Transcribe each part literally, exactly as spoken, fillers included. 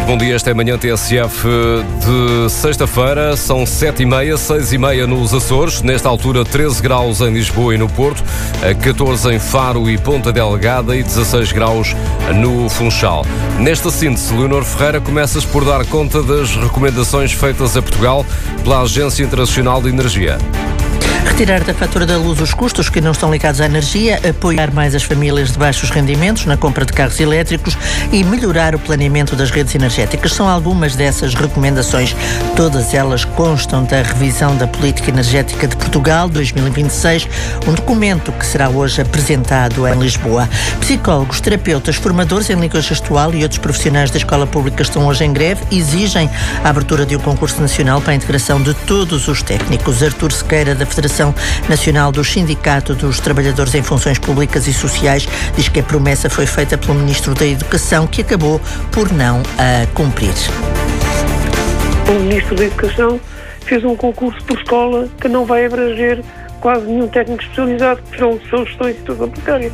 bom dia. Esta é a manhã T S F de sexta-feira. São sete e meia, seis e meia nos Açores. Nesta altura, treze graus em Lisboa e no Porto, catorze em Faro e Ponta Delgada e dezasseis graus no Funchal. Nesta síntese, Leonor Ferreira, começas por dar conta das recomendações feitas a Portugal pela Agência Internacional de Energia. Retirar da fatura da luz os custos que não estão ligados à energia, apoiar mais as famílias de baixos rendimentos na compra de carros elétricos e melhorar o planeamento das redes energéticas. São algumas dessas recomendações. Todas elas constam da revisão da Política Energética de Portugal dois mil e vinte e seis, um documento que será hoje apresentado em Lisboa. Psicólogos, terapeutas, formadores em língua gestual e outros profissionais da escola pública estão hoje em greve e exigem a abertura de um concurso nacional para a integração de todos os técnicos. Artur Sequeira, da Federação Nacional do Sindicato dos Trabalhadores em Funções Públicas e Sociais, diz que a promessa foi feita pelo Ministro da Educação, que acabou por não a cumprir. O Ministro da Educação fez um concurso por escola que não vai abranger quase nenhum técnico especializado, que são, são gestões de situação precária.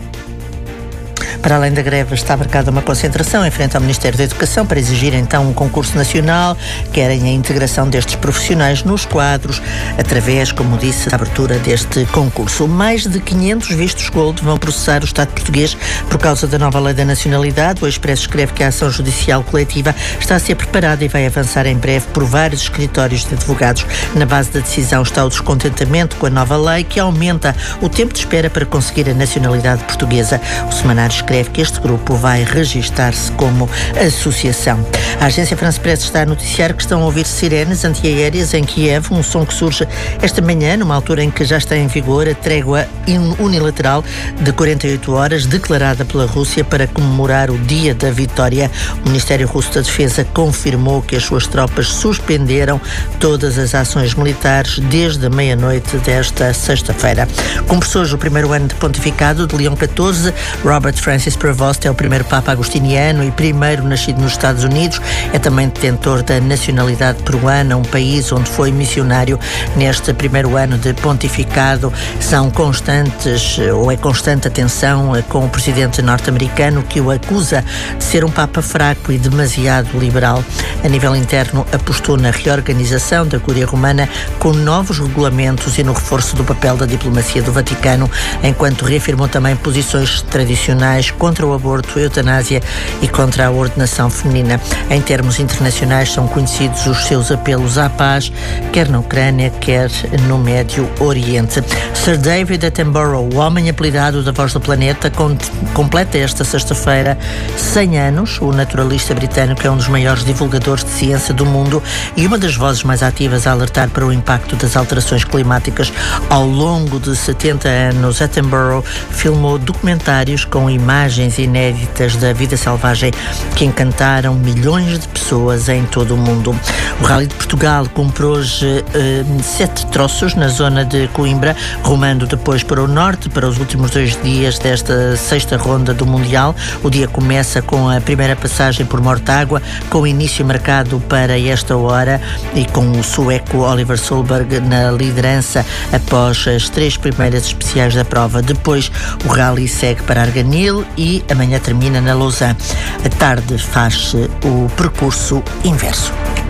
Para além da greve, está marcada uma concentração em frente ao Ministério da Educação para exigir então um concurso nacional. Querem a integração destes profissionais nos quadros, através, como disse, da abertura deste concurso. Mais de quinhentos vistos Gold vão processar o Estado português por causa da nova lei da nacionalidade. O Expresso escreve que a ação judicial coletiva está a ser preparada e vai avançar em breve por vários escritórios de advogados. Na base da decisão está o descontentamento com a nova lei, que aumenta o tempo de espera para conseguir a nacionalidade portuguesa. O semanário escreve que este grupo vai registar-se como associação. A agência France Press está a noticiar que estão a ouvir sirenes antiaéreas em Kiev, um som que surge esta manhã, numa altura em que já está em vigor a trégua unilateral de quarenta e oito horas, declarada pela Rússia para comemorar o Dia da Vitória. O Ministério Russo da Defesa confirmou que as suas tropas suspenderam todas as ações militares desde a meia-noite desta sexta-feira. Cumpre-se hoje o primeiro ano de pontificado de Leão catorze. Robert Francis Prevost é o primeiro Papa agostiniano e primeiro nascido nos Estados Unidos. É também detentor da nacionalidade peruana, um país onde foi missionário. Neste primeiro ano de pontificado são constantes, ou é constante a tensão com o presidente norte-americano, que o acusa de ser um Papa fraco e demasiado liberal. A nível interno, apostou na reorganização da Cúria Romana com novos regulamentos e no reforço do papel da diplomacia do Vaticano, enquanto reafirmou também posições tradicionais contra o aborto, a eutanásia e contra a ordenação feminina. Em termos internacionais, são conhecidos os seus apelos à paz, quer na Ucrânia, quer no Médio Oriente. Sir David Attenborough, o homem apelidado da Voz do Planeta, completa esta sexta-feira cem anos. O naturalista britânico é um dos maiores divulgadores de ciência do mundo e uma das vozes mais ativas a alertar para o impacto das alterações climáticas. Ao longo de setenta anos, Attenborough filmou documentários com imagens inéditas da vida selvagem que encantaram milhões de pessoas em todo o mundo. O Rally de Portugal cumpre hoje uh, sete troços na zona de Coimbra, rumando depois para o norte para os últimos dois dias desta sexta ronda do Mundial. O dia começa com a primeira passagem por Mortágua, com início marcado para esta hora e com o sueco Oliver Solberg na liderança após as três primeiras especiais da prova. Depois o Rally segue para Arganil e amanhã termina na Lausanne. À tarde faz-se o percurso inverso.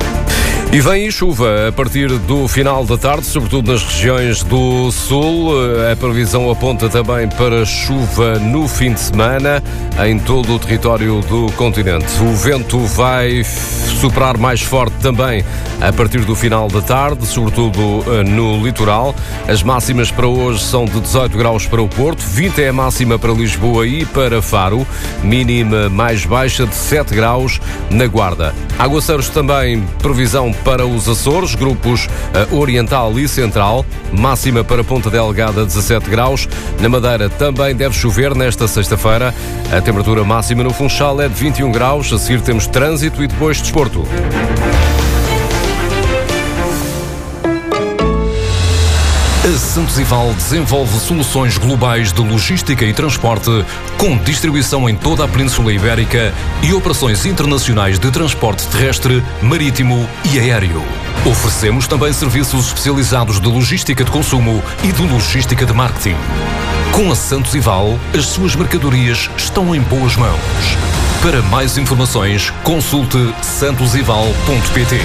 E vem chuva a partir do final da tarde, sobretudo nas regiões do sul. A previsão aponta também para chuva no fim de semana em todo o território do continente. O vento vai soprar mais forte também a partir do final da tarde, sobretudo no litoral. As máximas para hoje são de dezoito graus para o Porto, vinte é a máxima para Lisboa e para Faro, mínima mais baixa de sete graus na Guarda. Aguaceiros também, previsão para os Açores, grupos uh, Oriental e Central, máxima para Ponta Delgada dezassete graus. Na Madeira também deve chover nesta sexta-feira. A temperatura máxima no Funchal é de vinte e um graus. A seguir temos trânsito e depois desporto. A Santos e Val desenvolve soluções globais de logística e transporte com distribuição em toda a Península Ibérica e operações internacionais de transporte terrestre, marítimo e aéreo. Oferecemos também serviços especializados de logística de consumo e de logística de marketing. Com a Santos e Val, as suas mercadorias estão em boas mãos. Para mais informações, consulte santosival ponto pt.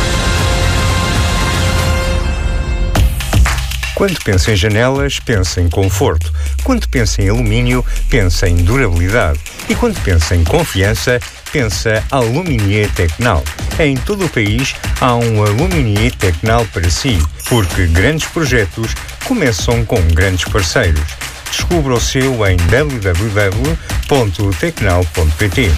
Quando pensa em janelas, pensa em conforto. Quando pensa em alumínio, pensa em durabilidade. E quando pensa em confiança, pensa Aluminier Tecnal. Em todo o país há um Aluminier Tecnal para si, porque grandes projetos começam com grandes parceiros. Descubra o seu em w w w ponto tecnal ponto pt.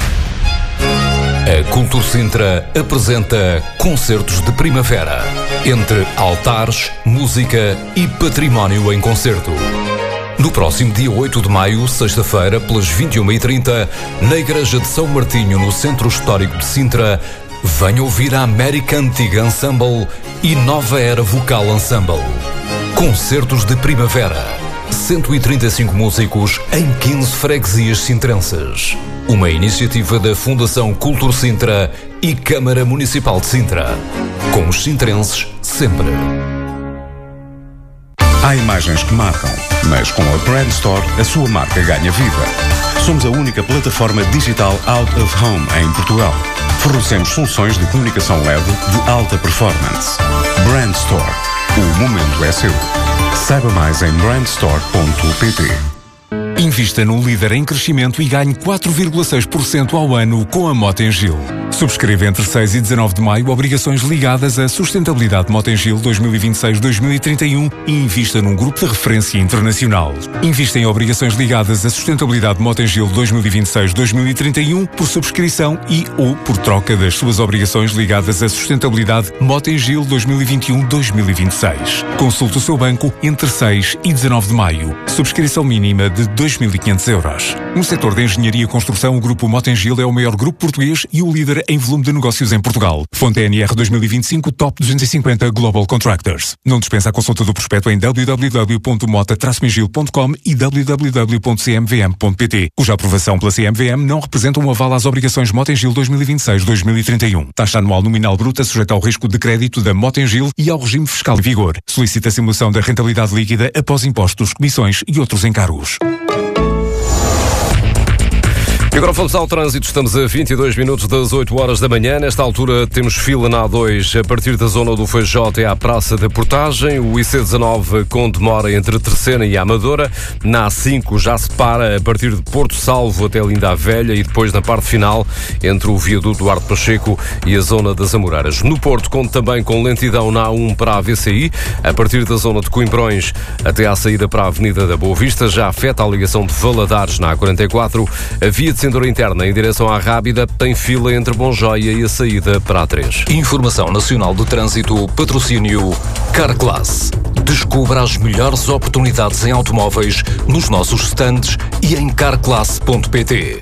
A Cultur Sintra apresenta Concertos de Primavera, entre altares, música e património em concerto. No próximo dia oito de maio, sexta-feira, pelas vinte e uma e trinta, na Igreja de São Martinho, no Centro Histórico de Sintra, venha ouvir a América Antiga Ensemble e Nova Era Vocal Ensemble. Concertos de Primavera. cento e trinta e cinco músicos em quinze freguesias sintrenses. Uma iniciativa da Fundação Cultur Sintra e Câmara Municipal de Sintra. Com os sintrenses sempre. Há imagens que marcam, mas com a Brand Store a sua marca ganha vida. Somos a única plataforma digital out of home em Portugal. Fornecemos soluções de comunicação L E D de alta performance. Brand Store. O momento é seu. Saiba mais em brand store ponto pt. Invista no líder em crescimento e ganhe quatro vírgula seis por cento ao ano com a Motengil. Subscreva entre seis e dezanove de maio obrigações ligadas à sustentabilidade Motengil dois mil e vinte e seis a dois mil e trinta e um e invista num grupo de referência internacional. Invista em obrigações ligadas à sustentabilidade Motengil dois mil e vinte e seis a dois mil e trinta e um por subscrição e ou por troca das suas obrigações ligadas à sustentabilidade Motengil dois mil e vinte e um a dois mil e vinte e seis. Consulte o seu banco entre seis e dezanove de maio. Subscrição mínima de dois mil e quinhentos euros. No setor da engenharia e construção, o grupo Motengil é o maior grupo português e o líder em volume de negócios em Portugal. Fonte N R dois mil e vinte e cinco Top duzentos e cinquenta Global Contractors. Não dispensa a consulta do prospecto em w w w ponto mota mengil ponto com e w w w ponto c m v m ponto p t, cuja aprovação pela C M V M não representa um aval às obrigações Motengil dois mil e vinte e seis a dois mil e trinta e um. Taxa anual nominal bruta sujeita ao risco de crédito da Motengil e ao regime fiscal em vigor. Solicita a simulação da rentabilidade líquida após impostos, comissões e outros encargos. E agora vamos ao trânsito. Estamos a vinte e dois minutos das oito horas da manhã. Nesta altura temos fila na A dois a partir da zona do Feijó até à Praça da Portagem. O I C dezanove com demora entre Terceira e Amadora. Na A cinco já se para a partir de Porto Salvo até Linda a Velha e depois na parte final entre o viaduto Duarte Pacheco e a zona das Amoreiras. No Porto conta também com lentidão na A um para a A V C I, a partir da zona de Coimbrões até à saída para a Avenida da Boa Vista. Já afeta a ligação de Valadares na A quarenta e quatro. A via de cintura interna em direção à Rábida tem fila entre Bonjoia e a saída para a A três. Informação Nacional de Trânsito, patrocínio Carglass. Descubra as melhores oportunidades em automóveis nos nossos stands e em carglass ponto pt.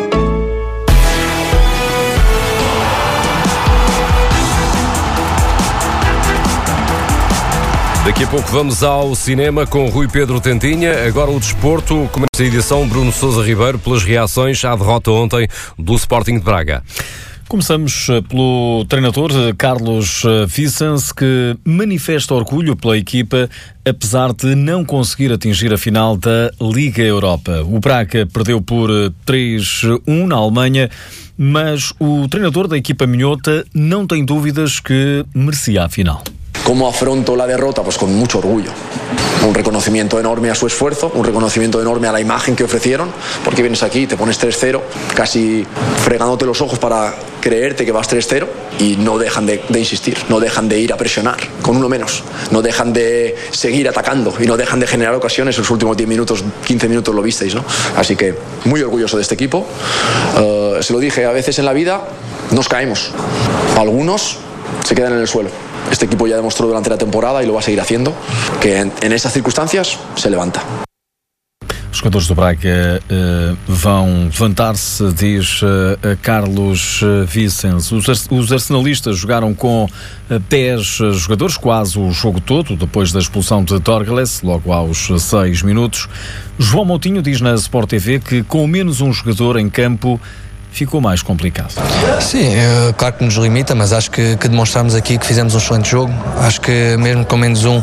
Daqui a pouco vamos ao cinema com Rui Pedro Tentinha. Agora o desporto, começa a edição Bruno Sousa Ribeiro pelas reações à derrota ontem do Sporting de Braga. Começamos pelo treinador Carlos Vicens, que manifesta orgulho pela equipa, apesar de não conseguir atingir a final da Liga Europa. O Braga perdeu por três a um na Alemanha, mas o treinador da equipa minhota não tem dúvidas que merecia a final. ¿Cómo afronto la derrota? Pues con mucho orgullo. Un reconocimiento enorme a su esfuerzo, un reconocimiento enorme a la imagen que ofrecieron, porque vienes aquí, te pones tres cero, casi fregándote los ojos para creerte que vas tres cero y no dejan de, de insistir, no dejan de ir a presionar, con uno menos, no dejan de seguir atacando y no dejan de generar ocasiones. En los últimos diez minutos, quince minutos lo visteis, ¿no? Así que muy orgulloso de este equipo. Uh, se lo dije, a veces en la vida nos caemos, algunos se quedan en el suelo. Este equipo ya demostró durante la temporada y lo va a seguir haciendo, que en, en esas circunstancias se levanta. Os jogadores do Braga uh, vão levantar-se, diz uh, Carlos Vicens. Os, os arsenalistas jogaram com dez jogadores, quase o jogo todo, depois da expulsão de Dorgeles, logo aos seis minutos. João Moutinho diz na Sport T V que com menos um jogador em campo ficou mais complicado. Sim, é, claro que nos limita, mas acho que, que demonstramos aqui que fizemos um excelente jogo. Acho que mesmo com menos um,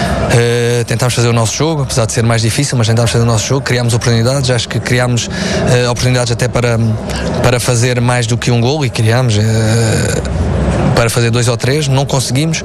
uh, tentámos fazer o nosso jogo, apesar de ser mais difícil, mas tentámos fazer o nosso jogo, criámos oportunidades, acho que criámos uh, oportunidades até para, para fazer mais do que um golo e criámos uh, para fazer dois ou três, não conseguimos,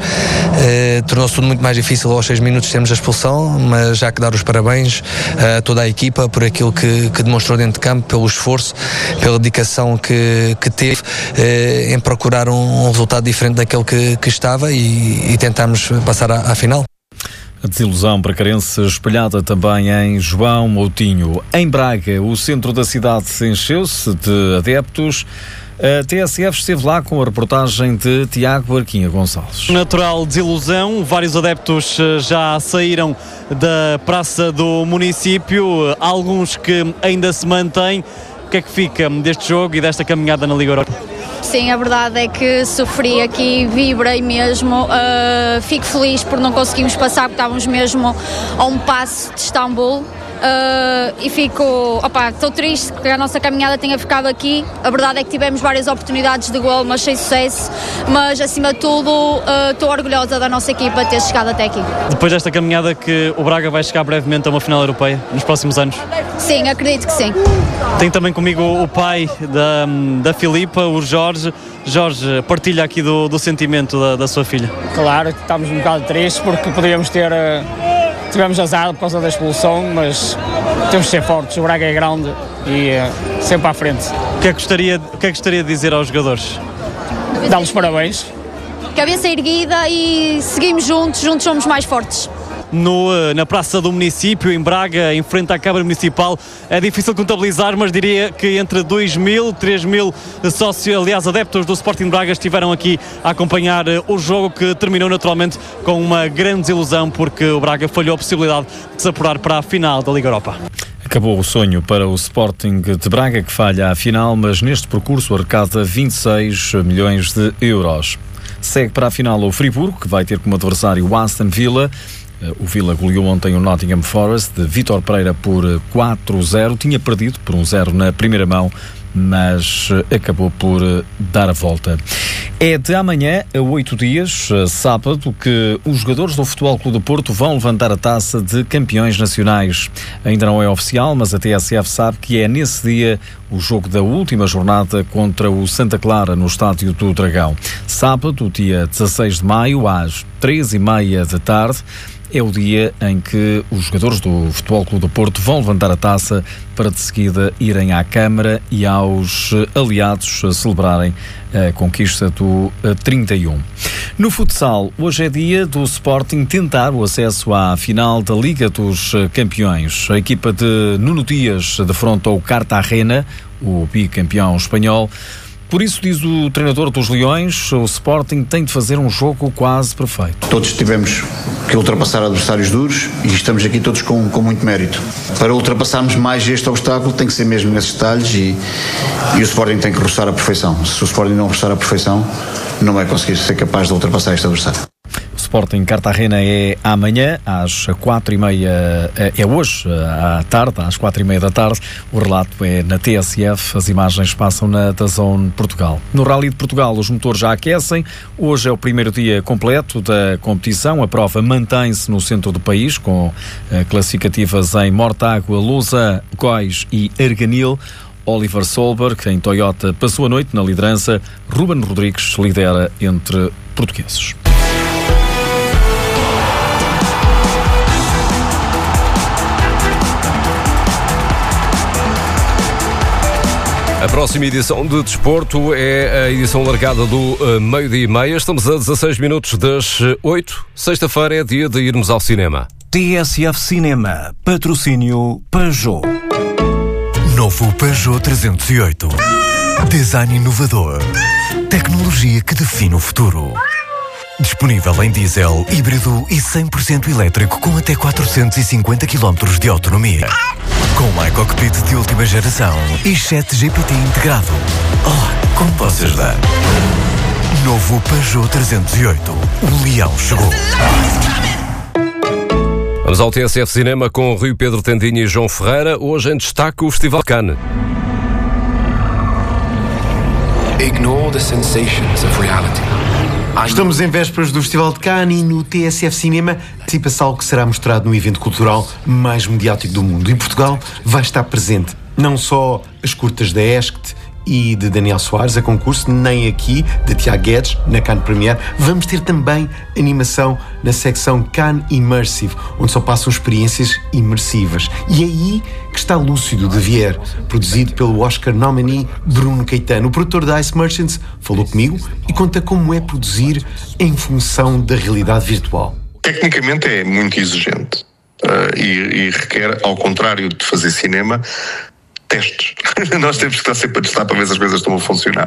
uh, tornou-se tudo muito mais difícil aos seis minutos termos a expulsão, mas já que dar os parabéns a toda a equipa por aquilo que, que demonstrou dentro de campo, pelo esforço, pela dedicação que, que teve uh, em procurar um, um resultado diferente daquele que, que estava e, e tentarmos passar à, à final. A desilusão bracarense espelhada também em João Moutinho. Em Braga, o centro da cidade encheu-se de adeptos. A T S F esteve lá com a reportagem de Tiago Arquinha Gonçalves. Natural desilusão, vários adeptos já saíram da praça do município, alguns que ainda se mantêm. O que é que fica deste jogo e desta caminhada na Liga Europa? Sim, a verdade é que sofri aqui, vibrei mesmo, uh, fico feliz por não conseguirmos passar, porque estávamos mesmo a um passo de Istambul. Uh, e fico, opá, estou triste que a nossa caminhada tenha ficado aqui. A verdade é que tivemos várias oportunidades de gol, mas sem sucesso. Mas acima de tudo, uh, estou orgulhosa da nossa equipa ter chegado até aqui. Depois desta caminhada, que o Braga vai chegar brevemente a uma final europeia nos próximos anos? Sim, acredito que sim. Tenho também comigo o pai da, da Filipa, o Jorge. Jorge, partilha aqui do, do sentimento da, da sua filha. Claro, estamos um bocado tristes porque poderíamos ter... Uh... Tivemos azar por causa da expulsão, mas temos de ser fortes. O Braga é grande e uh, sempre à frente. O que é que gostaria, o que é que gostaria de dizer aos jogadores? Dá-lhes parabéns. Cabeça erguida e seguimos juntos, juntos somos mais fortes. No, na Praça do Município, em Braga, em frente à Câmara Municipal, é difícil contabilizar, mas diria que entre dois mil, três mil sócios, aliás, adeptos do Sporting Braga estiveram aqui a acompanhar o jogo, que terminou naturalmente com uma grande desilusão, porque o Braga falhou a possibilidade de se apurar para a final da Liga Europa. Acabou o sonho para o Sporting de Braga, que falha a final, mas neste percurso arrecada vinte e seis milhões de euros. Segue para a final o Friburgo, que vai ter como adversário o Aston Villa. O Villa goleou ontem o Nottingham Forest de Vítor Pereira por quatro a zero. Tinha perdido por um zero na primeira mão, mas acabou por dar a volta. É de amanhã a oito dias, sábado, que os jogadores do Futebol Clube do Porto vão levantar a taça de campeões nacionais. Ainda não é oficial, mas a T S F sabe que é nesse dia o jogo da última jornada contra o Santa Clara no Estádio do Dragão. Sábado, dia dezasseis de maio, às três e meia da tarde, é o dia em que os jogadores do Futebol Clube do Porto vão levantar a taça para de seguida irem à Câmara e aos aliados celebrarem a conquista do trinta e um. No futsal, hoje é dia do Sporting tentar o acesso à final da Liga dos Campeões. A equipa de Nuno Dias defronta o Cartagena, o bicampeão espanhol. Por isso, diz o treinador dos Leões, o Sporting tem de fazer um jogo quase perfeito. Todos tivemos que ultrapassar adversários duros e estamos aqui todos com, com muito mérito. Para ultrapassarmos mais este obstáculo tem que ser mesmo nesses detalhes e, e o Sporting tem que roçar a perfeição. Se o Sporting não roçar a perfeição, não vai conseguir ser capaz de ultrapassar este adversário. O Sporting Cartagena é amanhã às quatro e meia, é hoje à tarde, às quatro e meia da tarde. O relato é na T S F, as imagens passam na DAZN Portugal. No Rally de Portugal os motores já aquecem. Hoje é o primeiro dia completo da competição. A prova mantém-se no centro do país, com classificativas em Mortágua, Lousã, Góis e Arganil. Oliver Solberg, em Toyota, passou a noite na liderança. Ruben Rodrigues lidera entre portugueses. A próxima edição de Desporto é a edição largada do uh, meio-dia e meia. Estamos a dezasseis minutos das oito. Sexta-feira é dia de irmos ao cinema. T S F Cinema. Patrocínio Peugeot. Novo Peugeot trezentos e oito. Design inovador. Tecnologia que define o futuro. Disponível em diesel, híbrido e cem por cento elétrico com até quatrocentos e cinquenta quilómetros de autonomia. Com um iCockpit de última geração e Chat G P T integrado. Oh, como posso ajudar? Novo Peugeot trezentos e oito. O leão chegou. Vamos ao T S F Cinema com Rui Pedro Tendinha e João Ferreira. Hoje em destaque o Festival Cannes. Ignore the sensations of reality. Estamos em vésperas do Festival de Cannes e no T S F Cinema antecipa-se algo que será mostrado no evento cultural mais mediático do mundo. E Portugal vai estar presente. Não só as curtas da Esct e de Daniel Soares a concurso, nem aqui, de Tiago Guedes, na Cannes Premiere. Vamos ter também animação na secção Cannes Immersive, onde só passam experiências imersivas. E é aí que está Lúcido, de Vier, produzido pelo Oscar nominee Bruno Caetano. O produtor da Ice Merchants falou comigo e conta como é produzir em função da realidade virtual. Tecnicamente é muito exigente uh, e, e requer, ao contrário de fazer cinema, testes. Nós temos que estar sempre a testar para ver se as coisas estão a funcionar.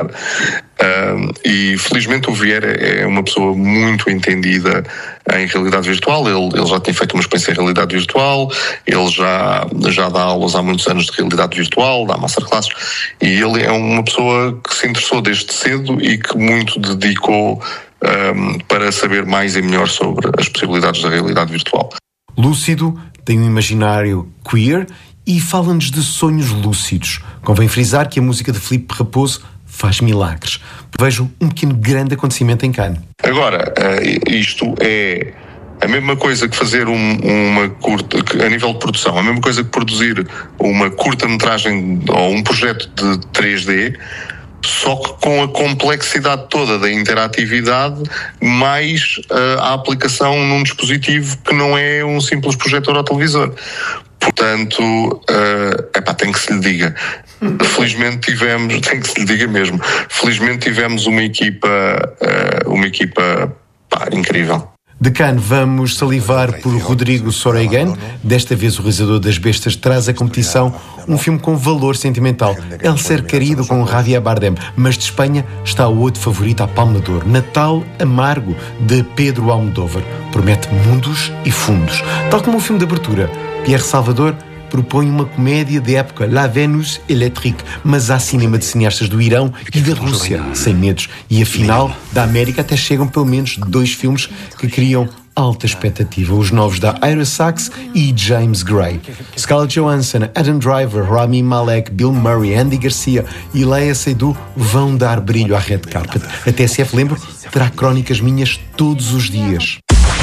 Uh, e felizmente o Vieira é uma pessoa muito entendida em realidade virtual. Ele, ele já tem feito uma experiência em realidade virtual, ele já, já dá aulas há muitos anos de realidade virtual, dá masterclasses, e ele é uma pessoa que se interessou desde cedo e que muito dedicou um, para saber mais e melhor sobre as possibilidades da realidade virtual. Lúcido tem um imaginário queer e fala-nos de sonhos lúcidos. Convém frisar que a música de Filipe Raposo faz milagres. Vejo um pequeno grande acontecimento em Cannes. Agora, isto é a mesma coisa que fazer um, uma curta, a nível de produção, a mesma coisa que produzir uma curta-metragem ou um projeto de três D, só que com a complexidade toda da interatividade, mais uh, a aplicação num dispositivo que não é um simples projetor ou televisor. Portanto, uh, epá, tem que se lhe diga. Felizmente tivemos, tem que se lhe diga mesmo, felizmente tivemos uma equipa, uh, uma equipa pá, incrível. De Cannes vamos salivar por Rodrigo Sorogoyen. Desta vez o realizador das Bestas traz à competição um filme com valor sentimental, El Ser Querido, com Javier Bardem. Mas de Espanha está o outro favorito à Palma de Ouro, Natal Amargo, de Pedro Almodóvar. Promete mundos e fundos. Tal como o filme de abertura, Pierre Salvador propõe uma comédia de época, La Vénus Électrique, mas há cinema de cineastas do Irão e da Rússia, sem medos. E afinal, da América até chegam pelo menos dois filmes que criam alta expectativa, os novos da Ira Sachs e James Gray. Scarlett Johansson, Adam Driver, Rami Malek, Bill Murray, Andy Garcia e Léa Seydoux vão dar brilho à red carpet. A T S F, lembro, terá crónicas minhas todos os dias.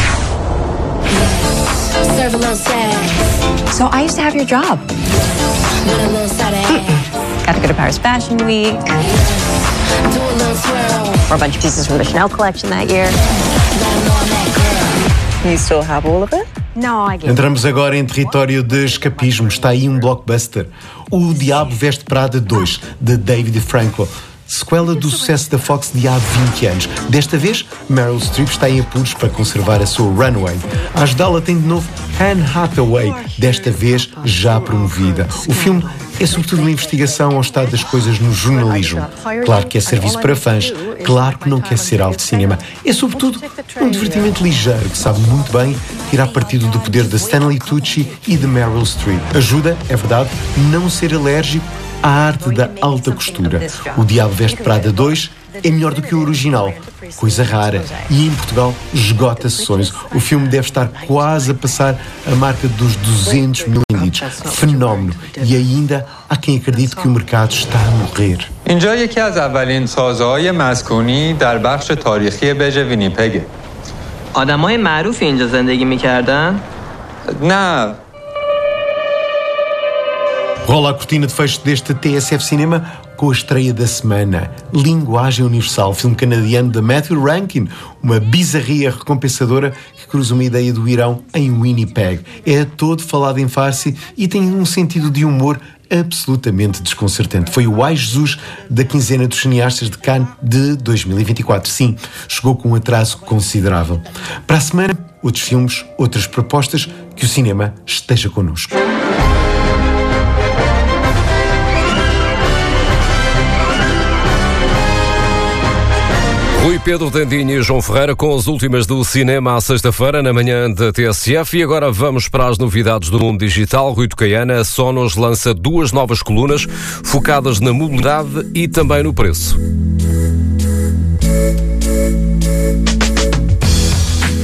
So I used to have your job. Got to go to Paris Fashion Week. Wore a bunch of pieces from the Chanel collection that year. You still have all of it? No, I gave. Entramos agora em território de escapismo. Está aí um blockbuster. O Diabo Veste Prada dois, de David Franco. Sequela do sucesso da Fox de há vinte anos. Desta vez, Meryl Streep está em apuros para conservar a sua runway. A ajudá-la tem de novo Anne Hathaway, desta vez já promovida. O filme é sobretudo uma investigação ao estado das coisas no jornalismo. Claro que é serviço para fãs, claro que não quer ser algo de cinema. É sobretudo um divertimento ligeiro que sabe muito bem tirar partido do poder de Stanley Tucci e de Meryl Streep. Ajuda, é verdade, não ser alérgico à arte da alta costura. O Diabo Veste Prada dois é melhor do que o original, coisa rara, e em Portugal esgota sessões. O filme deve estar quase a passar a marca dos duzentos mil vendidos. Fenómeno. E ainda há quem acredite que o mercado está a morrer. اینجا یکی از اولین سازه‌های مسکونی در بخش تاریخی بژ وینیپگ. آدمای معروفی اینجا زندگی می‌کردن؟ نه. Rola a cortina de fecho deste T S F Cinema com a estreia da semana, Linguagem Universal, filme canadiano de Matthew Rankin, uma bizarria recompensadora que cruza uma ideia do Irão em Winnipeg. É todo falado em farsi e tem um sentido de humor absolutamente desconcertante. Foi o Ai Jesus da quinzena dos cineastas de Cannes de dois mil e vinte e quatro. Sim, chegou com um atraso considerável. Para a semana, outros filmes, outras propostas, que o cinema esteja connosco. Rui Pedro Tendinho e João Ferreira com as últimas do cinema à sexta-feira, na manhã da T S F. E agora vamos para as novidades do mundo digital. Rui Tocaiana, a Sonos lança duas novas colunas focadas na mobilidade e também no preço.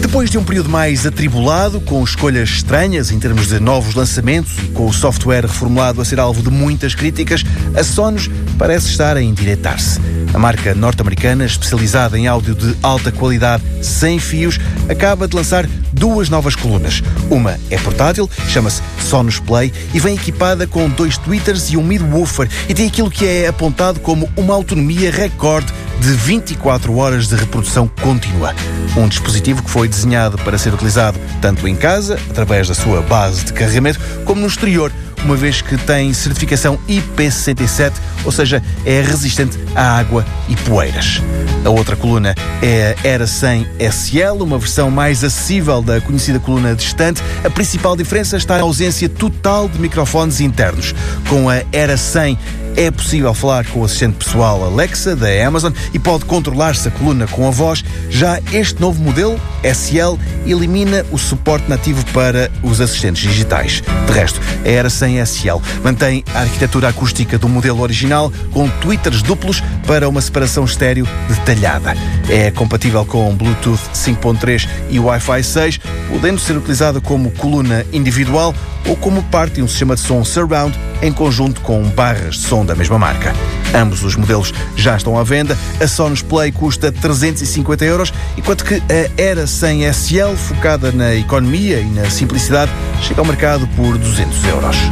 Depois de um período mais atribulado, com escolhas estranhas em termos de novos lançamentos e com o software reformulado a ser alvo de muitas críticas, a Sonos parece estar a endireitar-se. A marca norte-americana, especializada em áudio de alta qualidade sem fios, acaba de lançar duas novas colunas. Uma é portátil, chama-se Sonos Play e vem equipada com dois tweeters e um mid-woofer e tem aquilo que é apontado como uma autonomia recorde de vinte e quatro horas de reprodução contínua. Um dispositivo que foi desenhado para ser utilizado tanto em casa, através da sua base de carregamento, como no exterior, uma vez que tem certificação I P sessenta e sete, ou seja, é resistente à água e poeiras. A outra coluna é a Era cem S L, uma versão mais acessível da conhecida coluna distante. A principal diferença está na ausência total de microfones internos. Com a Era cem é possível falar com o assistente pessoal Alexa da Amazon e pode controlar-se a coluna com a voz. Já este novo modelo, S L, elimina o suporte nativo para os assistentes digitais. De resto, a Era cem S L mantém a arquitetura acústica do modelo original, com tweeters duplos para uma separação estéreo detalhada. É compatível com Bluetooth cinco ponto três e Wi-Fi seis, podendo ser utilizada como coluna individual ou como parte de um sistema de som surround em conjunto com barras de som da mesma marca. Ambos os modelos já estão à venda. A Sonos Play custa trezentos e cinquenta euros, enquanto que a Era cem S L, focada na economia e na simplicidade, chega ao mercado por duzentos euros.